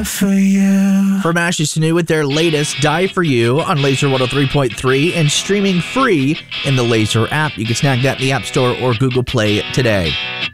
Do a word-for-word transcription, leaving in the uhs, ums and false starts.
For you. From Ashes to New with their latest Die For You on Laser one oh three point three and streaming free in the Laser app. You can snag that in the App Store or Google Play today.